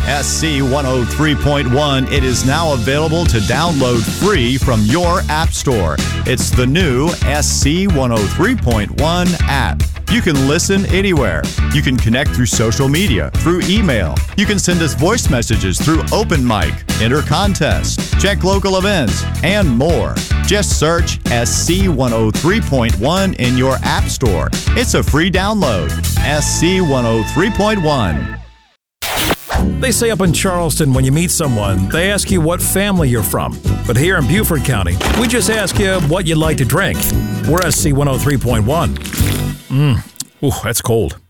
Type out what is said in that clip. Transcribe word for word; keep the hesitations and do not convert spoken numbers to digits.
S C one oh three point one. It is now available to download free from your app store. It's the new S C one oh three point one app. You can listen anywhere. You can connect through social media, through email. You can send us voice messages through Open Mic, enter contests, check local events, and more. Just search S C one oh three point one in your app store. It's a free download. S C one oh three point one. They say up in Charleston, when you meet someone, they ask you what family you're from. But here in Beaufort County, we just ask you what you'd like to drink. We're S C one oh three point one. Mmm, ooh, that's cold.